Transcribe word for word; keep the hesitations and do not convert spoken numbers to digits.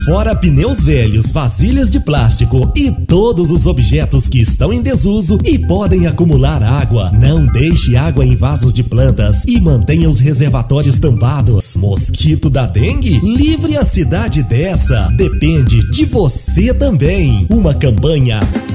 Fora pneus velhos, vasilhas de plástico e todos os objetos que estão em desuso e podem acumular água. Não deixe água em vasos de plantas e mantenha os reservatórios tampados. Mosquito da dengue? Livre a cidade dessa. Depende de você também. Uma campanha